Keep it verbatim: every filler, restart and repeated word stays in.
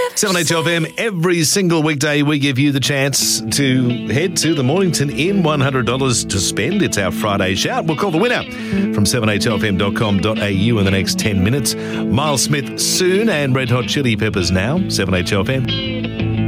seven H L F M, every single weekday we give you the chance to head to the Mornington Inn, one hundred dollars to spend. It's our Friday shout. We'll call the winner from seven h l f m dot com dot a u in the next ten minutes. Miles Smith soon and Red Hot Chili Peppers now, seven H L F M.